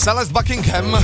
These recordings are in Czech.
Celeste Buckingham.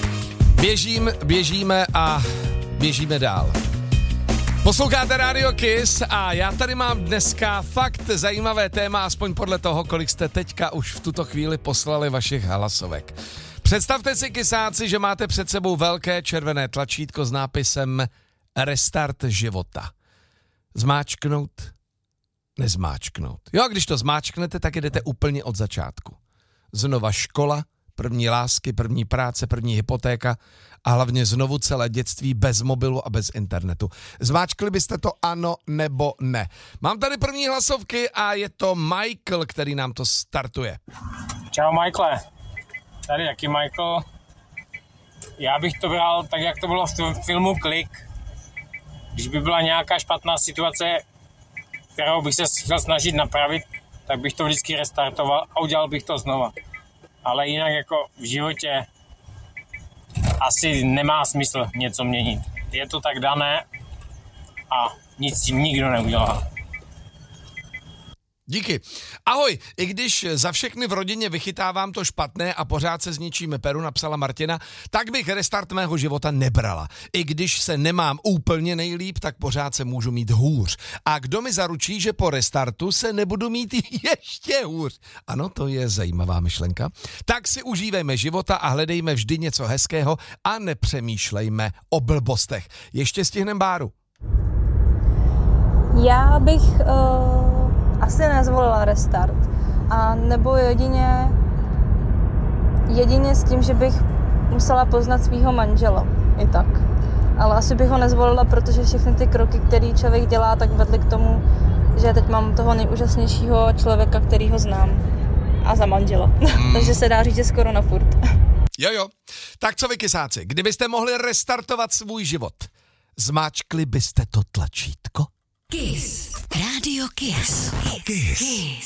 Běžíme dál. Posloucháte Radio Kiss a já tady mám dneska fakt zajímavé téma, aspoň podle toho, kolik jste teďka už v tuto chvíli poslali vašich hlasovek. Představte si, kysáci, že máte před sebou velké červené tlačítko s nápisem Restart života. Zmáčknout, nezmáčknout. Jo, když to zmáčknete, tak jdete úplně od začátku. Znova škola, první lásky, první práce, první hypotéka a hlavně znovu celé dětství bez mobilu a bez internetu. Zmáčkli byste to ano nebo ne? Mám tady první hlasovky a je to Michael, který nám to startuje. Čau Michaele, tady jaký Michael. Já bych to bral tak, jak to bylo v filmu Klik. Když by byla nějaká špatná situace, kterou bych se chtěl snažit napravit, tak bych to vždycky restartoval a udělal bych to znova. Ale jinak jako v životě asi nemá smysl něco měnit. Je to tak dané a nic s tím nikdo neudělá. Díky. Ahoj, i když za všechny v rodině vychytávám to špatné a pořád se zničíme peru, napsala Martina, tak bych restart mého života nebrala. I když se nemám úplně nejlíp, tak pořád se můžu mít hůř. A kdo mi zaručí, že po restartu se nebudu mít ještě hůř? Ano, to je zajímavá myšlenka. Tak si užívejme života a hledejme vždy něco hezkého a nepřemýšlejme o blbostech. Ještě stihnem Báru. Já bych asi nezvolila restart. A nebo jedině s tím, že bych musela poznat svýho manžela. I tak. Ale asi bych ho nezvolila, protože všechny ty kroky, které člověk dělá, tak vedly k tomu, že teď mám toho nejúžasnějšího člověka, který ho znám. A za manžela. Takže se dá říct, že skoro na furt. Jo. Tak co vy, kysáci, kdybyste mohli restartovat svůj život, zmáčkli byste to tlačítko? Kiss. Radio Kiss. Kiss.